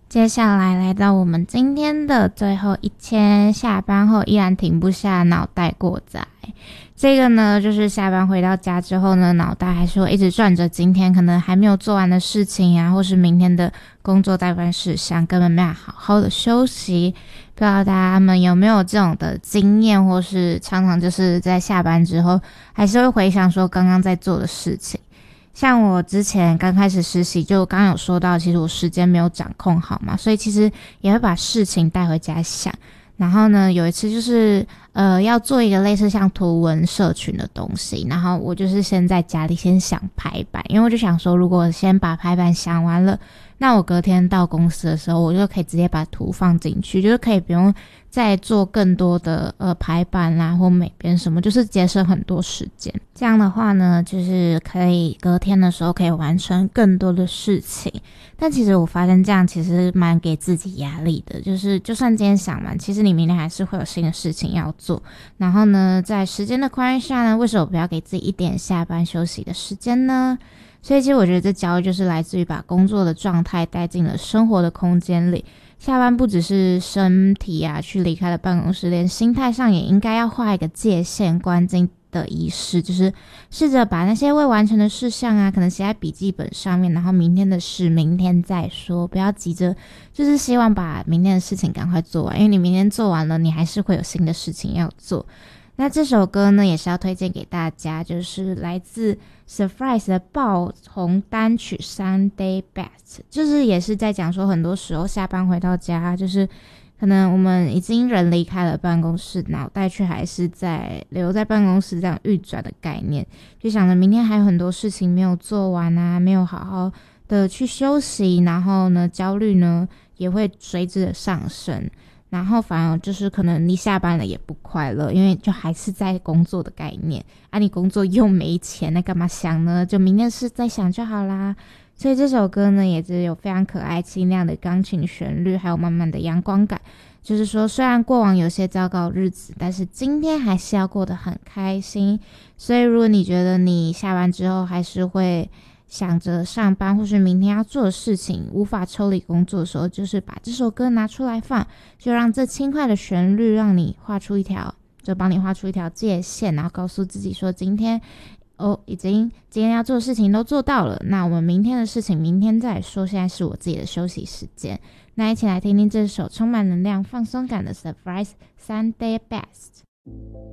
接下来到我们今天的最后一天，下班后依然停不下脑袋过载。这个呢，就是下班回到家之后呢，脑袋还是会一直转着今天可能还没有做完的事情啊，或是明天的工作待办事项，根本没法好好的休息。不知道大家们有没有这种的经验，或是常常就是在下班之后还是会回想说刚刚在做的事情。像我之前刚开始实习，就刚刚有说到，其实我时间没有掌控好嘛，所以其实也会把事情带回家想。然后呢，有一次就是要做一个类似像图文社群的东西，然后我就是先在家里先想排版，因为我就想说，如果我先把排版想完了，那我隔天到公司的时候，我就可以直接把图放进去，就是可以不用再做更多的排版啦或美编什么，就是节省很多时间。这样的话呢，就是可以隔天的时候可以完成更多的事情。但其实我发现这样其实蛮给自己压力的，就是就算今天想完，其实你明天还是会有新的事情要做。然后呢，在时间的宽裕下呢，为什么不要给自己一点下班休息的时间呢？所以其实我觉得这焦虑就是来自于把工作的状态带进了生活的空间里。下班不只是身体啊去离开了办公室，连心态上也应该要画一个界限，关进的仪式，就是试着把那些未完成的事项啊，可能写在笔记本上面，然后明天的事明天再说，不要急着，就是希望把明天的事情赶快做完，因为你明天做完了，你还是会有新的事情要做。那这首歌呢，也是要推荐给大家，就是来自 Surprise 的爆红单曲 Sunday Best， 就是也是在讲说，很多时候下班回到家，就是可能我们已经人离开了办公室，脑袋却还是留在办公室这样运转的概念，就想着明天还有很多事情没有做完啊，没有好好的去休息，然后呢，焦虑呢也会随之的上升。然后反而就是可能你下班了也不快乐，因为就还是在工作的概念啊，你工作又没钱，那干嘛想呢？就明天事再想就好啦。所以这首歌呢，也是有非常可爱清亮的钢琴旋律，还有慢慢的阳光感，就是说虽然过往有些糟糕的日子，但是今天还是要过得很开心。所以如果你觉得你下班之后还是会想着上班或是明天要做的事情，无法抽离工作的时候，就是把这首歌拿出来放，就让这轻快的旋律让你画出一条，就帮你画出一条界限，然后告诉自己说今天今天要做的事情都做到了，那我们明天的事情明天再说，现在是我自己的休息时间。那一起来听听这首充满能量放松感的 Surprise Sunday Best。